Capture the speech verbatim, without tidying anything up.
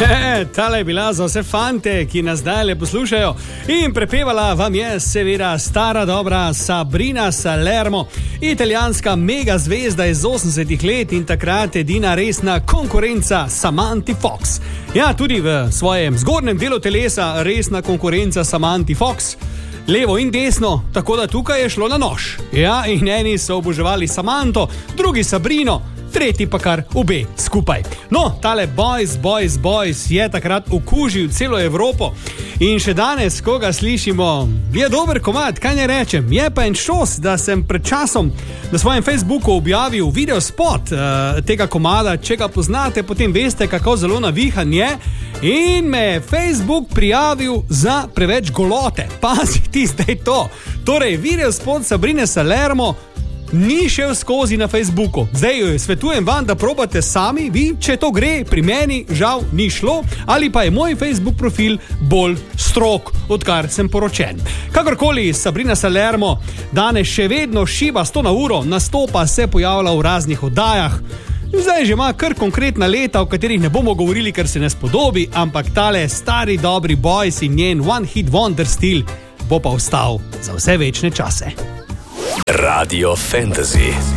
E, tale je bila za vse fante, ki nas zdaj le poslušajo. In prepevala vam je seveda stara dobra Sabrina Salermo, italijanska mega zvezda iz osemdesetih let in takrat edina resna konkurenca Samanti Fox. Ja, tudi v svojem zgornjem delu telesa resna konkurenca Samanti Fox. Levo in desno, tako da tukaj je šlo na nož. Ja, in eni so oboževali Samanto, drugi Sabrino, tretji pa kar obe skupaj. No, tale Boys, Boys, Boys je takrat okužil celo Evropo in še danes, ko ga slišimo, je dober komad, kaj ne rečem. Je pa en šos, da sem pred časom na svojem Facebooku objavil video spot uh, tega komada. Če ga poznate, potem veste, kako zelo navihan je. In me je Facebook prijavil za preveč golote. Pazi ti zdaj to. Torej, video spot Sabrine Salermo ni šel skozi na Facebooku. Zdaj svetujem vam, da probate sami, vi, če to gre, pri meni žal ni šlo, ali pa je moj Facebook profil bolj strog, odkar sem poročen. Kakorkoli, Sabrina Salermo danes še vedno šiba sto na uro, nastopa, se pojavlja v raznih oddajah. Zdaj že ima kar konkretna leta, o katerih ne bomo govorili, ker se ne spodobi, ampak tale stari dobri Boys in njen One Hit Wonder stil bo pa ostal za vse večne čase. Radio Fantasy.